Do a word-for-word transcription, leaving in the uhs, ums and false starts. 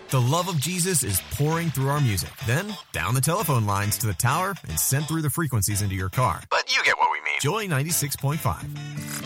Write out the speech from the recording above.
The love of Jesus is pouring through our music, then down the telephone lines to the tower and sent through the frequencies into your car. But you get what we mean. Joy ninety-six point five.